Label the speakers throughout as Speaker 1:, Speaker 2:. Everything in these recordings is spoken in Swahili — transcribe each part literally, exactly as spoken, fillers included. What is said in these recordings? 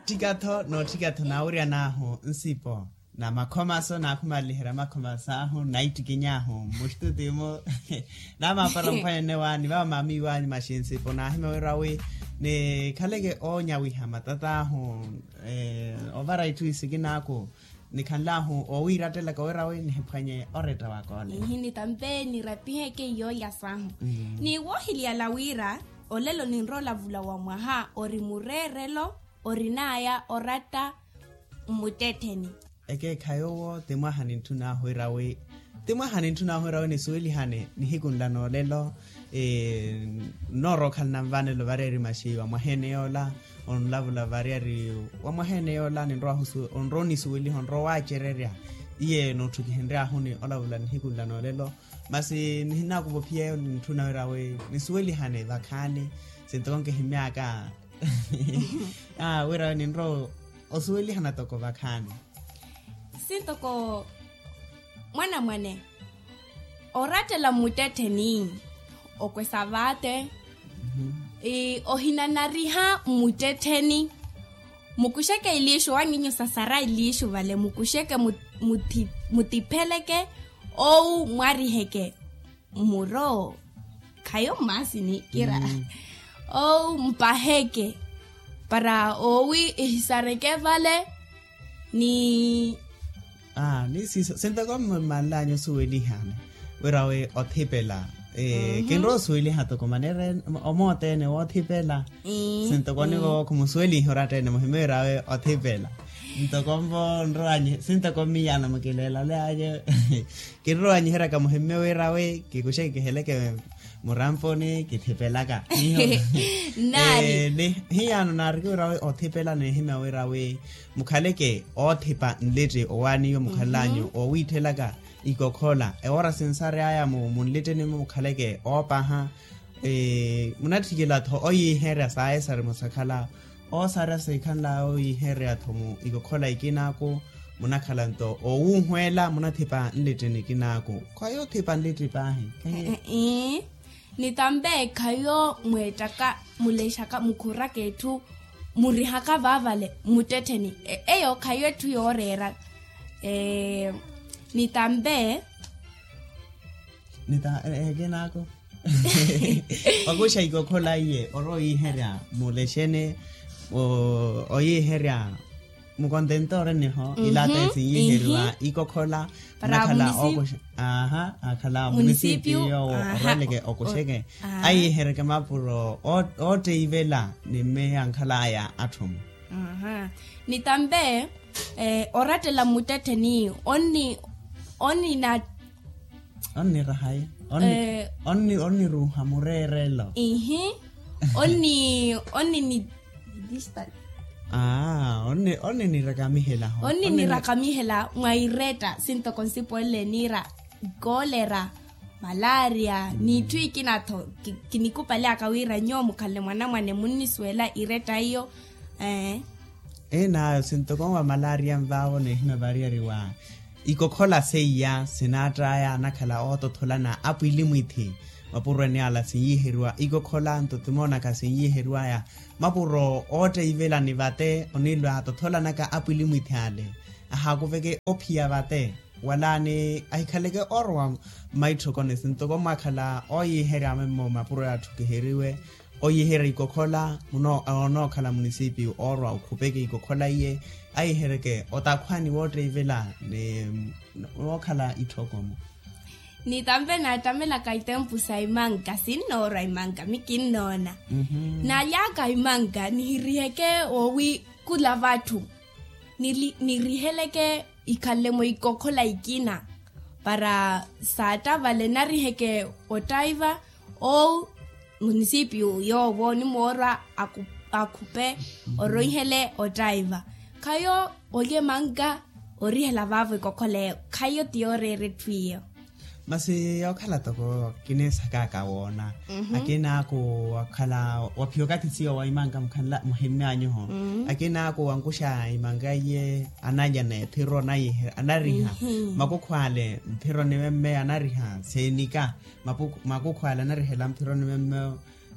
Speaker 1: tikatho no tikatho na uri anaho nsipo na makomaso na kumalihera makomasa aho naitikinyaho mustudimo na mapara mphane wani ba mami wani mashinsi pona himewerawe ne khaleke onya wihama tata ho eh ovara itu isiginako nikhanlahu owiratela ka werawe ni phanye oreta wa kole
Speaker 2: hini tambe ni rapihe ke yo ya sahu ni wohili ala wira olelo ni nrola vula wa mwaha orimurerelo orinaya orata muteteni
Speaker 1: eke khayo temwa hanin tuna hoirawe temwa hanin tuna hoirawe ni sueli hane ni hikunla no lelo e noro khalna vanelo vareri mashiwa mahene yola on lavula variari wa mahene yola ni ro husu on roni sueli hon ro wa chereria iye no tuki hendra honi olavula ni hikunla no lelo masi ni hina ko bopie ni tuna hoirawe ni sueli hane vakhane sentonke himiaka ah wera ni ro osueli hana toko vakhane
Speaker 2: sinto ko mwana mwane orate la muteteni okwesavate mm-hmm. e ohinanariha muteteni mukusheke ilisho wanginyo sasara ilisho vale mukusheke muti mutipeleke ou mwariheke muro kayo masini kira mm. ou mpaheke para owi isareke vale ni
Speaker 1: ah ni si senta ko malanyo sueli hane werawe othipela eh kenro sueli hato ko manere omote ne othipela senta ko ni ko como sueli horate ne mohimerawe othipela nto kombo nranye senta ko miyana makelela le aye kenro anyera ka mohimewe rawe ke kushe ke heleke murampone ke thepela ka
Speaker 2: nani
Speaker 1: ne hiyano narike rawe othepela ne himewe rawe mukhaleke othepa nlete owani yo mukhalanyo owithela ka ikokhola e ora sensare aya mo munlete ne mukhaleke opaha eh munathikela tho oyihera sae sare mosakhala o sara se khanla oyihera thomo ikokhola ikinako munakhalanto owuhwela munathepa nlete ne kinako kwayo thepa nlete pahe
Speaker 2: eh ni tambe kayo mwetaka muleshaka mukura ketu murihaka vavale muteteni e, eyo kayo tu yorera eh ni tambe
Speaker 1: nita egenako agosha ikokhola iye oro ihera muleshene o oyiheria mukontentore neho ilate si yiherwa ikokhola nakhala ogosha aha akhala municipio oreleke okosheke ai hereke mapuro o teivela ni me ankhala ya atom
Speaker 2: aha ni tambe eh oratela muteteni onni onni na
Speaker 1: onni rahai onni onni onni ruha murerelo
Speaker 2: ihi onni onni ni distal
Speaker 1: ah onni onni ni rakamihela
Speaker 2: ho onni ni rakamihela ngaireta sinto konsipo le nira golera malaria ni twiki natho kinikupa le akawira nyomo kale mwana mwane muniswela ireta hiyo eh
Speaker 1: ena sinto kwa malaria mvao ne hina variari wa ikokhola seya senatra ya nakhala oto tholana apuilimuithi mapuro ne ala siyiherwa ikokhola ntotumona ka siyiherwa ya mapuro ote ivela ni vate onilwa totholana ka apuilimuithale aha kuveke ophia vate wala ni aikhaleke orwa maithokone sintoko makhala oyihera memo mapuro ya thukeheriwe oyihera ikokhola muno ono khala municipio orwa ukhupeke ikokhola iye aihereke otakhwani wote ivela ne okhala ithokomo
Speaker 2: ni tambe na tamela kaitempu saimanga sinora imanga mikinona mm-hmm. na yaka imanga niriheke owi kula vatu Nili, niriheleke ikalemo ikokhola ikina para sata vale nariheke otaiva o municipio yo woni mora aku, akupe mm-hmm. oroihele otaiva kayo oge manga orihela vavo ikokhole kayo tiorere twio
Speaker 1: masi okhala toko kinesa ka wona mm-hmm. akena ko akhala waphiyokati siyo wa imanga mkhala muhimyanyo ho mm-hmm. akena ko angusha imanga ye ananya ne thiro na ye anariha mm-hmm. makukhwale thiro ne memme anariha senika makukhwala narihela thiro ne memme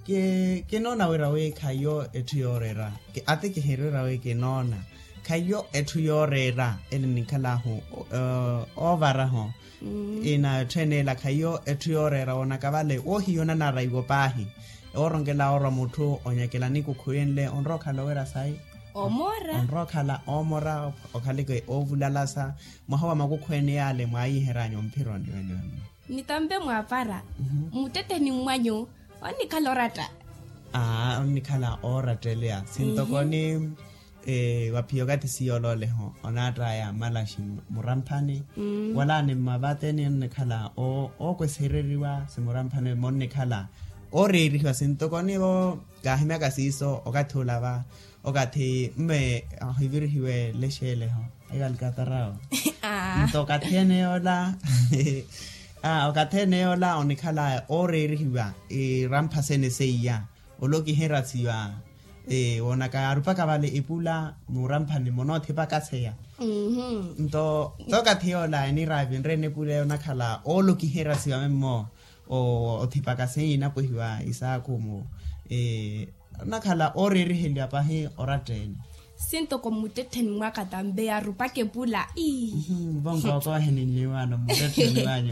Speaker 1: ke ke nona wera we khayo ethu yorera ke ate ke herera we ke nona khayo ethu yorera elini khala ho ovara ho ina thenela khayo ethu yorera ona ka vale o hi yona na raigo pahi o rongela ora motho onyakela ni ku khoyenle onro khala wera sai
Speaker 2: omora
Speaker 1: onro khala omora o khale ke ovulalasa mohawa makukhwene yale mwayi heranyo mphironi wena
Speaker 2: nitambe mwapara mutete ni mwanyo oni kalorata
Speaker 1: ah oni khala oratelea sintokoni eh wapio kati siyolo leho onatra ya malashi muramphane wala ne mabate ne khala o o kwesereriwa simuramphane monne khala oreriwa sintokoni bo kahime kasiso okathola ba okathi me ahibiriwe leshele ho egal katarao
Speaker 2: ah
Speaker 1: ntokathene ola ah okathene ola onikhala oreriwa e ramphasene seiya oloki heratsiwa eh wona ka rupa ka vale ipula muramphane monothe pakatseya
Speaker 2: mhm
Speaker 1: nto tokathiola ni ravi rene pula yona khala oloki heratsiwa memmo o othipakasena pohiwa isakumo eh nakhala orerihile apa he oratene
Speaker 2: sinto komuteten mwaka tambe ya rupa ke pula i
Speaker 1: bongo ko henini wana muteten wanyo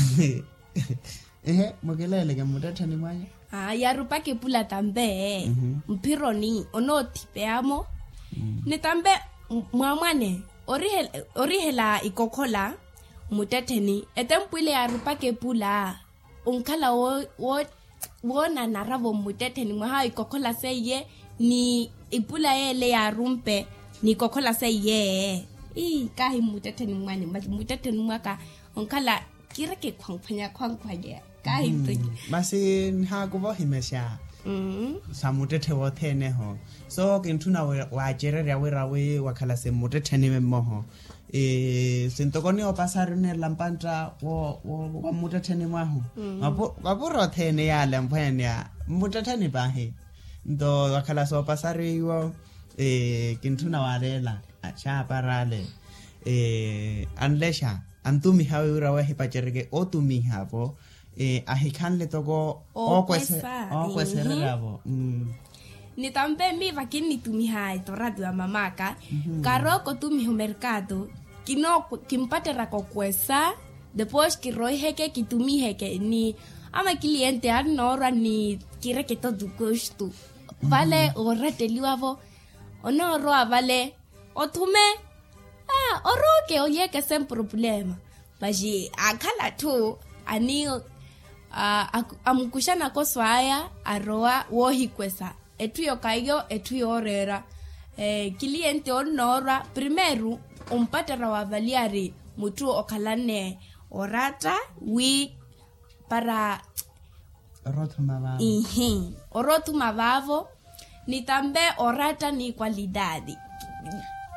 Speaker 1: ehe mogelele ke muteten wanyo
Speaker 2: ah ya rupa ke pula tambe mpironi onoti peamo ne tambe mwamwane orihela orihela ikokhola muteteni etempile ya rupa ke pula unkhala wo wo wona narabo muteteni mwa ikokhola seye ni ipula yele ya rumpe ni kokhola seye i kahi muteteni mwani muteteni mwaka unkhala kireke khongphanya khongphanya kahi mpe
Speaker 1: masi ha go himesha
Speaker 2: mm
Speaker 1: samutethe wothene ho so kinthuna wa jerere we rawe wakhala se muteteni memmo eh sintokoni opasare ne lampanta wo wo muteteni mwaho mapo kapuro thene ya lamphane ya muteteni bahe ndo wakhala so pasare yo eh kinthuna warela acha parale eh anlesha antumi hawe rawe hipachereke otumi havo eh ahikhanle toko okwese okwese rabo mm
Speaker 2: nitambe mi vakini tumi hai to radio mamaka karoko tumi ho mercado kino kimpatera kokwesa después que roiheke kitumi heke ni ama cliente anora ni kireke to du gusto vale orateliwavo onoro vale otume ah oroke oyeke sem problema baji akhala tu ani uh, amukushana koswaya aroa wohikwesa etuyo kayo etuyo orera eh cliente onora primero umpatera wa valiari mutu okalane orata wi para
Speaker 1: rotu mavavo
Speaker 2: ihi orotu mavavo ni tambe orata ni qualidade